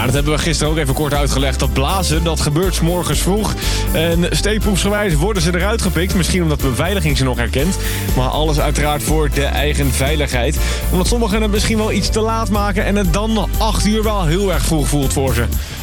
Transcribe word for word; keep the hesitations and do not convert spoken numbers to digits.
dat hebben we gisteren ook even kort uitgelegd. Dat blazen, dat gebeurt 's morgens vroeg. En steekproefsgewijs worden ze eruit gepikt. Misschien omdat de beveiliging ze nog herkent. Maar alles uiteraard voor de eigen veiligheid. Omdat sommigen het misschien wel iets te laat maken... en het dan acht uur wel heel erg vroeg voelt voor ze.